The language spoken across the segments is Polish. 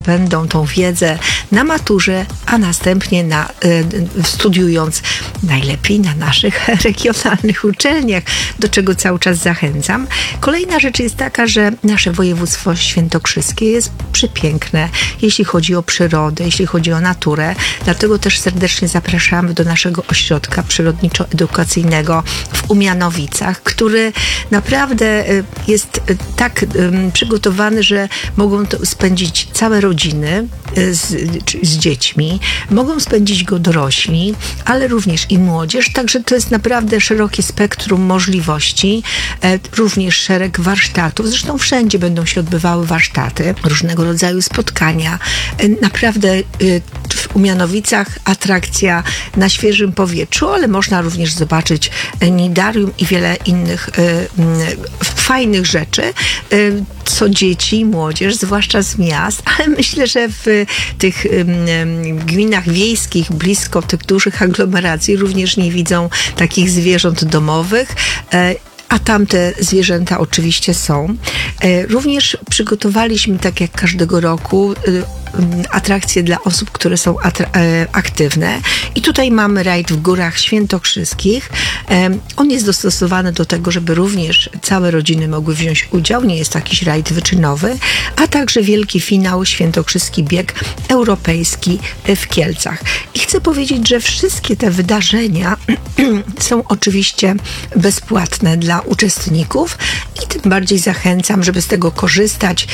zdobędą tą wiedzę na maturze, a następnie studiując najlepiej na naszych regionalnych uczelniach, do czego cały czas zachęcam. Kolejna rzecz jest taka, że nasze województwo świętokrzyskie jest przepiękne, jeśli chodzi o przyrodę, jeśli chodzi o naturę. Dlatego też serdecznie zapraszamy do naszego ośrodka przyrodniczo-edukacyjnego w Umianowicach, który naprawdę jest tak przygotowany, że mogą to spędzić całe rodziny z dziećmi, mogą spędzić go dorośli, ale również i młodzież, także to jest naprawdę szerokie spektrum możliwości, również szereg warsztatów, zresztą wszędzie będą się odbywały warsztaty, różnego rodzaju spotkania. Naprawdę w Umianowicach atrakcja na świeżym powietrzu, ale można również zobaczyć nidarium i wiele innych fajnych rzeczy, co dzieci i młodzież, zwłaszcza z miast, ale myślę, że w tych gminach wiejskich, blisko tych dużych aglomeracji również nie widzą takich zwierząt domowych, a tamte zwierzęta oczywiście są. Również przygotowaliśmy, tak jak każdego roku, atrakcje dla osób, które są aktywne. I tutaj mamy rajd w Górach Świętokrzyskich. On jest dostosowany do tego, żeby również całe rodziny mogły wziąć udział. Nie jest to jakiś rajd wyczynowy, a także wielki finał Świętokrzyski Bieg Europejski w Kielcach. I chcę powiedzieć, że wszystkie te wydarzenia są oczywiście bezpłatne dla uczestników i tym bardziej zachęcam, żeby z tego korzystać.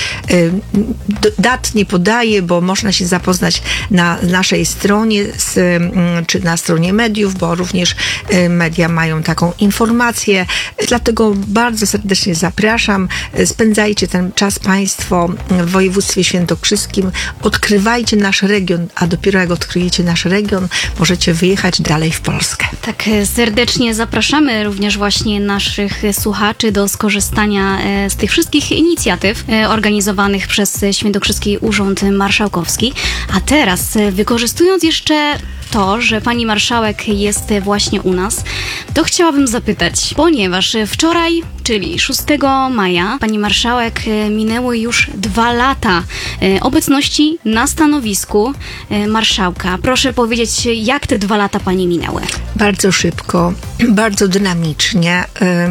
Dat nie podaję, bo można się zapoznać na naszej stronie, czy na stronie mediów, bo również media mają taką informację. Dlatego bardzo serdecznie zapraszam. Spędzajcie ten czas Państwo w województwie świętokrzyskim. Odkrywajcie nasz region, a dopiero jak odkryjecie nasz region, możecie wyjechać dalej w Polskę. Tak, serdecznie zapraszamy również właśnie naszych słuchaczy do skorzystania z tych wszystkich inicjatyw organizowanych przez Świętokrzyski Urząd Marszałkowski. A teraz, wykorzystując jeszcze to, że pani marszałek jest właśnie u nas, to chciałabym zapytać, ponieważ wczoraj, czyli 6 maja, pani marszałek minęły już 2 lata obecności na stanowisku marszałka. Proszę powiedzieć, jak te 2 lata pani minęły? Bardzo szybko, bardzo dynamicznie,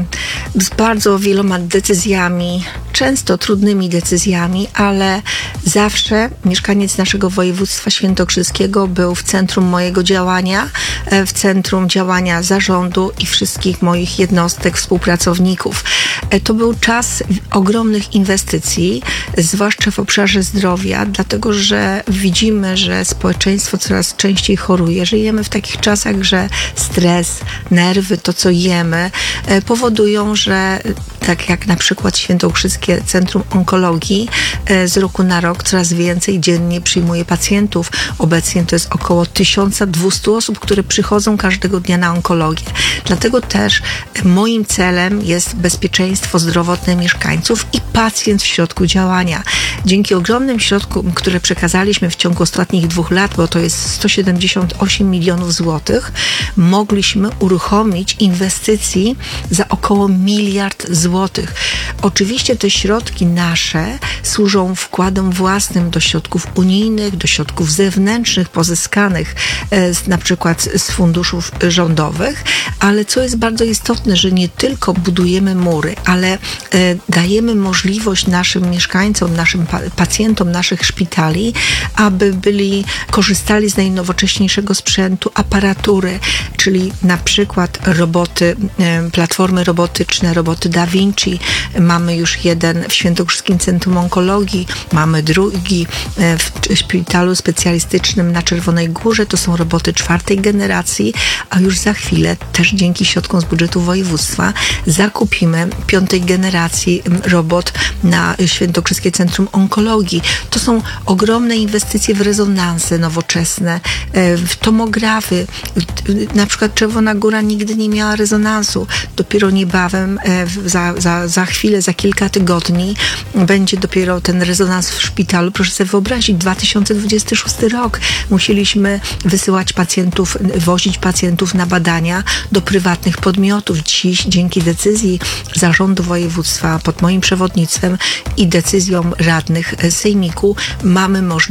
z bardzo wieloma decyzjami, często trudnymi decyzjami, ale zawsze mieszkaniec naszego województwa świętokrzyskiego był w centrum mojego działania, w centrum działania zarządu i wszystkich moich jednostek, współpracowników. To był czas ogromnych inwestycji, zwłaszcza w obszarze zdrowia, dlatego że widzimy, że społeczeństwo coraz częściej choruje. Żyjemy w takich czasach, że stres, nerwy, to co jemy, powodują, że tak jak na przykład Świętokrzyskie Centrum Onkologii z roku na rok coraz więcej dziennie przyjmuje pacjentów. Obecnie to jest około 1200 osób, które przychodzą każdego dnia na onkologię. Dlatego też moim celem jest bezpieczeństwo zdrowotne mieszkańców i pacjent w środku działania. Dzięki ogromnym środkom, które przekazaliśmy w ciągu ostatnich 2 lat, bo to jest 178 milionów złotych, mogliśmy uruchomić inwestycji za około 1 miliard złotych. Oczywiście te środki nasze służą wkładom własnym do środków unijnych, do środków zewnętrznych pozyskanych na przykład z funduszów rządowych, ale co jest bardzo istotne, że nie tylko budujemy mury, ale dajemy możliwość naszym mieszkańcom, naszym pacjentom naszych szpitali, aby korzystali z najnowocześniejszego sprzętu, aparatury, czyli na przykład roboty, platformy robotyczne, roboty Da Vinci. Mamy już jeden w Świętokrzyskim Centrum Onkologii, mamy drugi w szpitalu specjalistycznym na Czerwonej Górze. To są roboty 4. generacji, a już za chwilę też dzięki środkom z budżetu województwa zakupimy 5. generacji robot na Świętokrzyskie Centrum Onkologii. To są ogromne inwestycje w rezonanse nowoczesne, w tomografy. Na przykład Czerwona Góra nigdy nie miała rezonansu. Dopiero niebawem, za chwilę, za kilka tygodni będzie dopiero ten rezonans w szpitalu. Proszę sobie wyobrazić, 2026 rok. Musieliśmy wysyłać pacjentów, wozić pacjentów na badania do prywatnych podmiotów. Dziś dzięki decyzji zarządu województwa pod moim przewodnictwem i decyzjom radnych sejmiku mamy możliwość